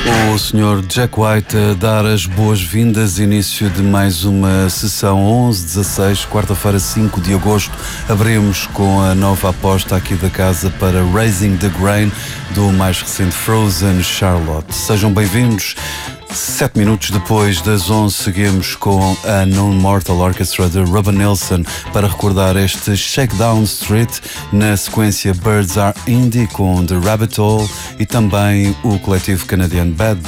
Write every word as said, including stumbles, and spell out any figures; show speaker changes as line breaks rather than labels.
O senhor Jack White a dar as boas-vindas, início de mais uma sessão onze dezasseis, quarta-feira, cinco de agosto. Abrimos com a nova aposta aqui da casa para Raising the Grain, do mais recente Frozen Charlotte. Sejam bem-vindos. Sete minutos depois das onze, seguimos com a Non Mortal Orchestra de Robin Nilsson para recordar este Shakedown Street, na sequência Birds Are Indie com The Rabbit Hole e também o coletivo canadiano Bad